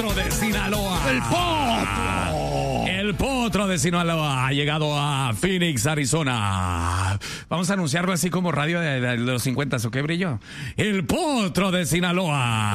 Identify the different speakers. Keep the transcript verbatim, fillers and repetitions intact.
Speaker 1: de Sinaloa.
Speaker 2: ¡El potro!
Speaker 1: El potro de Sinaloa ha llegado a Phoenix, Arizona. Vamos a anunciarlo así como radio de, de los cincuenta, ¿o qué brillo? El potro de Sinaloa.